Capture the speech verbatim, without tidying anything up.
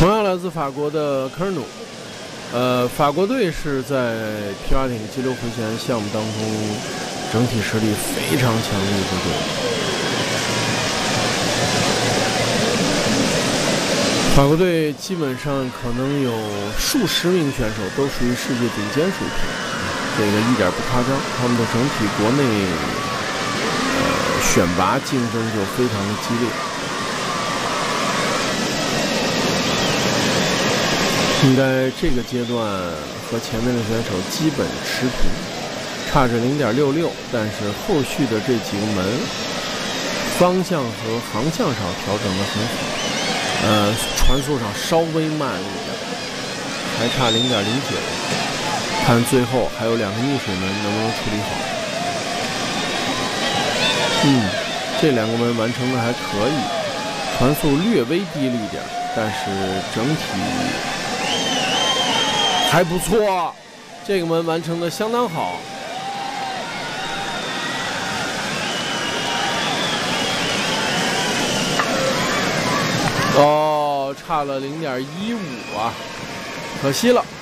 同样来自法国的科尔努，呃，法国队是在皮划艇激流回旋项目当中整体实力非常强的一支队。法国队基本上可能有数十名选手都属于世界顶尖水平，这个一点不夸张。他们的整体国内呃选拔竞争就非常的激烈。应该这个阶段和前面的选手基本持平，差着 零点六六， 但是后续的这几个门方向和航向上调整得很好，呃，传速上稍微慢了一点，还差 零点零九， 看最后还有两个逆水门能不能处理好。嗯，这两个门完成的还可以，传速略微低了一点，但是整体还不错，这个门完成的相当好。哦，差了 零点一五 啊，可惜了。